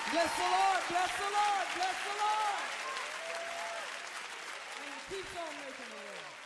Bless the Lord, bless the Lord, bless the Lord. And he keeps on making the way.